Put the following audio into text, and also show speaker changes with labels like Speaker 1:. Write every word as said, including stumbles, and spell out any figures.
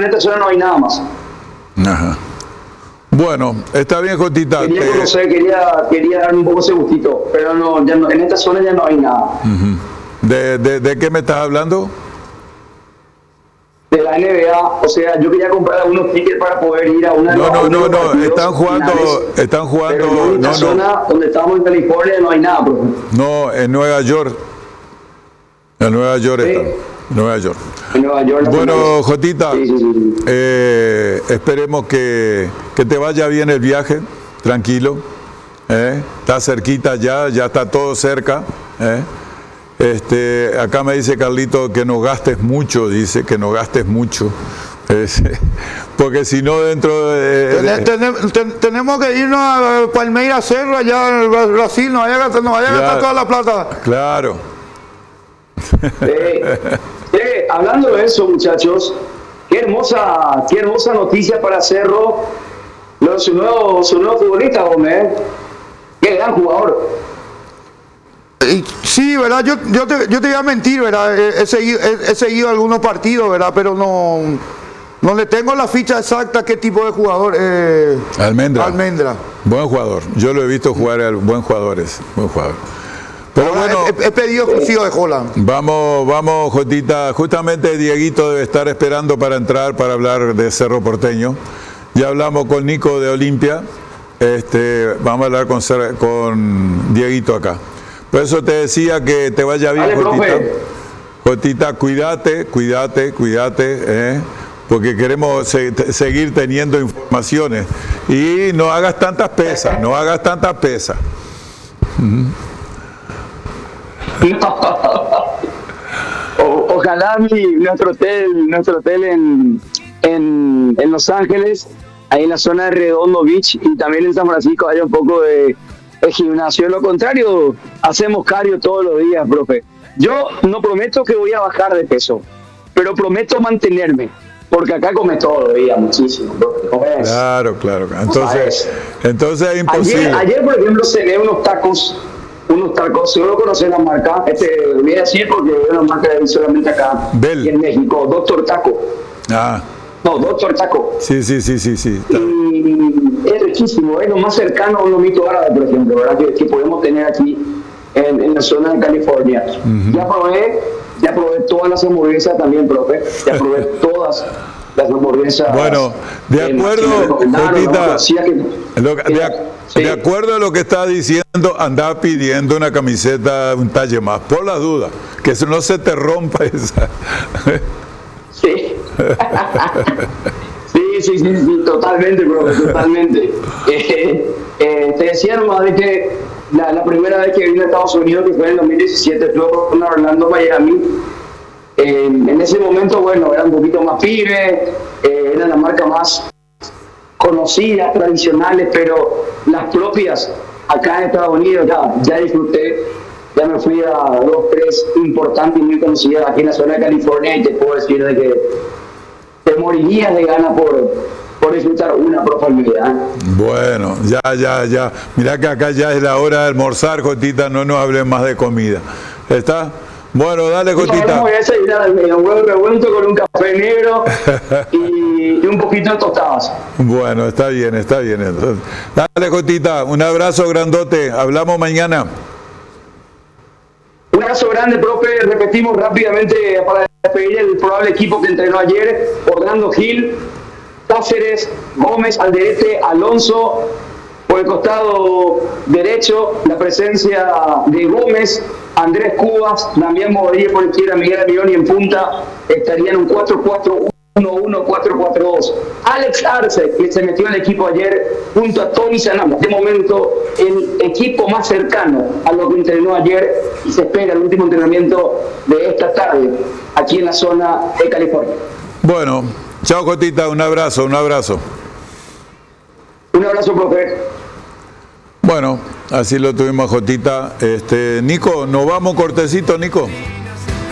Speaker 1: en esta zona no hay nada más.
Speaker 2: Ajá. Bueno, está bien, Jotita.
Speaker 1: Quería
Speaker 2: te...
Speaker 1: conocer, quería, quería dar un poco ese gustito, pero no, ya no, en esta zona ya no hay nada.
Speaker 2: Uh-huh. ¿De, de, ¿De qué me estás hablando?
Speaker 1: De la N B A, o sea, yo quería comprar algunos tickets para poder ir a una de
Speaker 2: No,
Speaker 1: los
Speaker 2: no, no, no,
Speaker 1: partidos
Speaker 2: están jugando,
Speaker 1: finales,
Speaker 2: están jugando,
Speaker 1: pero en esta
Speaker 2: no,
Speaker 1: zona
Speaker 2: no.
Speaker 1: donde estamos en California no hay nada, profe.
Speaker 2: No, en Nueva York. En Nueva York
Speaker 1: Sí.
Speaker 2: están. Nueva York.
Speaker 1: En Nueva York.
Speaker 2: Bueno, Jotita,
Speaker 1: sí, sí, sí.
Speaker 2: Eh, esperemos que, que te vaya bien el viaje, tranquilo. ¿eh? Está cerquita ya, ya está todo cerca. ¿eh? Este, acá me dice Carlito que no gastes mucho, dice que no gastes mucho. Es, porque si no dentro de...
Speaker 3: Ten, ten, ten, tenemos que irnos a Palmeiras Cerro, allá en Brasil, no vaya a gastar, no vaya a gastar toda la plata.
Speaker 2: Claro.
Speaker 1: Eh, eh, hablando de eso, muchachos, qué hermosa, qué hermosa noticia para Cerro, lo, su, nuevo, su nuevo futbolista, Gómez. Qué gran jugador.
Speaker 3: Sí, verdad, yo, yo, te, yo te iba a mentir, verdad, he, he, seguido, he, he seguido algunos partidos, verdad, pero no, no le tengo la ficha exacta qué tipo de jugador. Eh,
Speaker 2: Almendra.
Speaker 3: Almendra.
Speaker 2: Buen jugador, yo lo he visto jugar, al buen jugador es, buen jugador. Pero
Speaker 3: ahora,
Speaker 2: bueno,
Speaker 3: he, he pedido exclusivo de Holland.
Speaker 2: Vamos, vamos, Jotita. Justamente Dieguito debe estar esperando para entrar para hablar de Cerro Porteño. Ya hablamos con Nico de Olimpia. Este, vamos a hablar con, con Dieguito acá. Por eso te decía que te vaya bien,
Speaker 1: Dale,
Speaker 2: Jotita.
Speaker 1: profe.
Speaker 2: Jotita, cuídate, cuídate, cuídate, ¿eh? porque queremos se, seguir teniendo informaciones. Y no hagas tantas pesas, no hagas tantas pesas. Uh-huh.
Speaker 1: O, ojalá mi, nuestro hotel, nuestro hotel en, en, en Los Ángeles, ahí en la zona de Redondo Beach y también en San Francisco haya un poco de, de gimnasio. Lo contrario, hacemos cardio todos los días, profe. Yo no prometo que voy a bajar de peso, pero prometo mantenerme, porque acá comes todos los días muchísimo, profe. Comes,
Speaker 2: claro, claro. Entonces, entonces es imposible.
Speaker 1: Ayer, ayer, por ejemplo, cené unos tacos. Unos tacos, si uno conoce la marca, este, voy a decir porque es una marca que hay solamente acá
Speaker 2: Bell.
Speaker 1: y en México, Doctor Taco.
Speaker 2: Ah.
Speaker 1: No, Doctor Taco.
Speaker 2: Sí, sí, sí, sí, sí.
Speaker 1: Y es riquísimo, es lo más cercano a un lomito árabe, por ejemplo, ¿verdad? Que, que podemos tener aquí en, en la zona de California. Uh-huh. Ya probé, ya probé todas las hamburguesas también, profe. Ya probé todas las hamburguesas.
Speaker 2: Bueno, de acuerdo, Jotita, lo, de,
Speaker 1: sí.
Speaker 2: de acuerdo a lo que está diciendo, anda pidiendo una camiseta un talle más, por la duda, que no se te rompa esa.
Speaker 1: Sí. sí, sí, sí, sí, totalmente, profe, totalmente. Eh, eh, te decía nomás de que la, la primera vez que vine a Estados Unidos, que fue en el dos mil diecisiete, estuve con Orlando, Miami. Eh, en ese momento, bueno, era un poquito más pibe, eh, eran las marcas más conocidas, tradicionales, pero las propias acá en Estados Unidos ya, ya disfruté, ya me fui a dos, tres importantes y muy conocidas aquí en la zona de California y te puedo decir de que te morirías de ganas por, por disfrutar una profundidad.
Speaker 2: Bueno, ya, ya, ya. Mirá que acá ya es la hora de almorzar, Jotita, no nos hables más de comida. ¿Está? Bueno, dale, Jotita.
Speaker 1: Voy a desayunar un huevo revuelto con un café negro y, y un poquito de tostadas.
Speaker 2: Bueno, está bien, está bien. Entonces, dale, Jotita, un abrazo grandote. Hablamos mañana.
Speaker 1: Un abrazo grande, profe. Repetimos rápidamente para despedir el probable equipo que entrenó ayer. Orlando Gil, Cáceres, Gómez, Alderete, Alonso. Por el costado derecho, la presencia de Gómez, Andrés Cubas, Damián Bobadilla por la izquierda, Miguel Almirón y en punta estarían un cuatro cuatro uno uno, cuatro cuatro dos. Alex Arce, que se metió en el equipo ayer junto a Tony Sanama. De momento, el equipo más cercano a lo que entrenó ayer y se espera el último entrenamiento de esta tarde aquí en la zona de California.
Speaker 2: Bueno, chao, Jotita, un abrazo, un abrazo.
Speaker 1: Un abrazo, profe.
Speaker 2: Bueno, así lo tuvimos, Jotita. Este, Nico, ¿nos vamos cortecito, Nico?